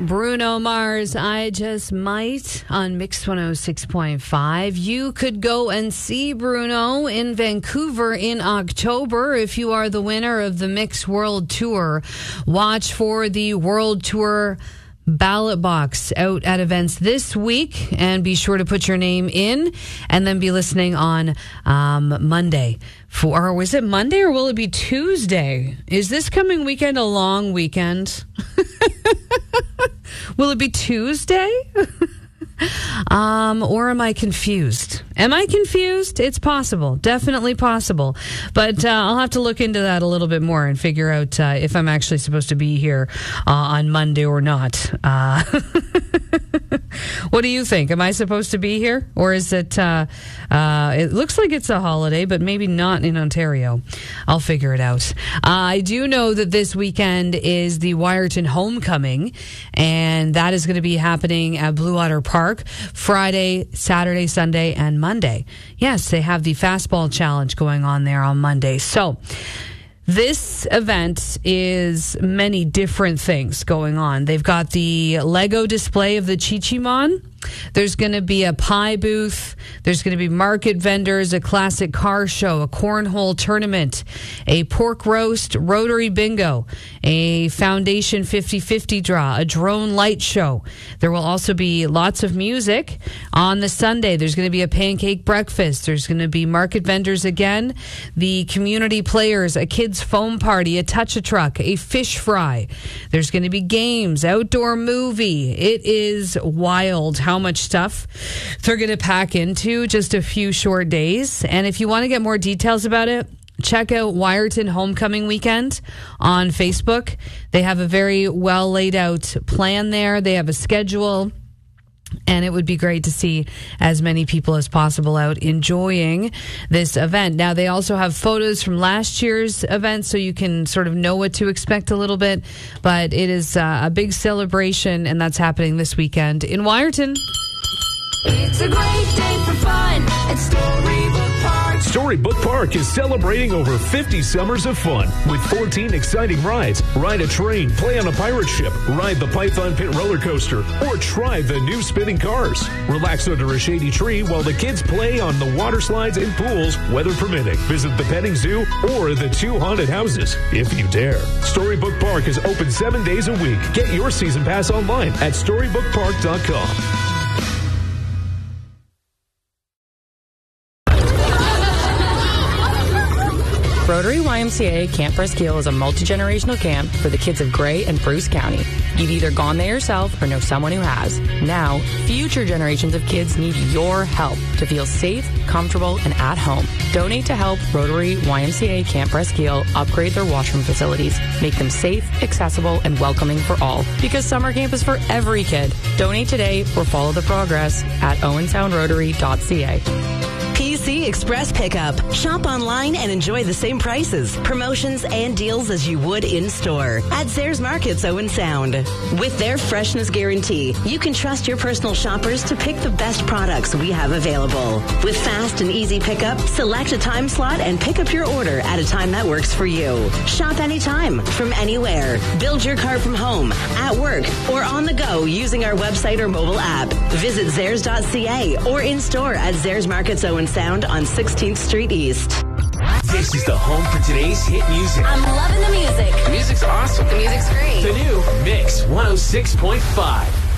Bruno Mars, I Just Might on Mix 106.5. You could go and see Bruno in Vancouver in October if you are the winner of the Mix World Tour. Watch for the World Tour ballot box out at events this week, and be sure to put your name in and then be listening on Monday. Or is it Monday or will it be Tuesday? Is this coming weekend a long weekend? Will it be Tuesday? Or am I confused? Am I confused? It's possible. Definitely possible. But I'll have to look into that a little bit more and figure out if I'm actually supposed to be here on Monday or not. What do you think? Am I supposed to be here? Or is it... it looks like it's a holiday, but maybe not in Ontario. I'll figure it out. I do know that this weekend is the Wiarton Homecoming, and that is going to be happening at Blue Otter Park Friday, Saturday, Sunday, and Monday. Yes, they have the Fastball Challenge going on there on Monday. So this event is many different things going on. They've got the Lego display of the Chi-Chi-Mon. There's going to be a pie booth. There's going to be market vendors, a classic car show, a cornhole tournament, a pork roast, rotary bingo, a foundation 50-50 draw, a drone light show. There will also be lots of music on the Sunday. There's going to be a pancake breakfast. There's going to be market vendors again, the community players, a kids foam party, a touch-a-truck, a fish fry. There's going to be games, outdoor movie. It is wild how much stuff they're going to pack into just a few short days. And if you want to get more details about it, check out Wiarton Homecoming Weekend on Facebook. They have a very well laid out plan there. They have a schedule. And it would be great to see as many people as possible out enjoying this event. Now, they also have photos from last year's event, so you can sort of know what to expect a little bit. But it is a big celebration, and that's happening this weekend in Wiarton. It's a great day for fun at Storybook Park. Storybook Park is celebrating over 50 summers of fun with 14 exciting rides. Ride a train, play on a pirate ship, ride the Python Pit roller coaster, or try the new spinning cars. Relax under a shady tree while the kids play on the water slides and pools, weather permitting. Visit the petting zoo or the 2 haunted houses, if you dare. Storybook Park is open 7 days a week. Get your season pass online at StorybookPark.com. Rotary YMCA Camp Presqu'île is a multi-generational camp for the kids of Grey and Bruce County. You've either gone there yourself or know someone who has. Now, future generations of kids need your help to feel safe, comfortable, and at home. Donate to help Rotary YMCA Camp Presqu'île upgrade their washroom facilities, make them safe, accessible, and welcoming for all. Because summer camp is for every kid. Donate today or follow the progress at owensoundrotary.ca. PC Express Pickup. Shop online and enjoy the same prices, promotions, and deals as you would in-store at Zayres Markets Owen Sound. With their freshness guarantee, you can trust your personal shoppers to pick the best products we have available. With fast and easy pickup, select a time slot and pick up your order at a time that works for you. Shop anytime, from anywhere. Build your cart from home, at work, or on the go using our website or mobile app. Visit Zayres.ca or in-store at Zayres Markets Owen Sound on 16th Street East. This is the home for today's hit music. I'm loving the music. The music's awesome. The music's great. The new Mix 106.5.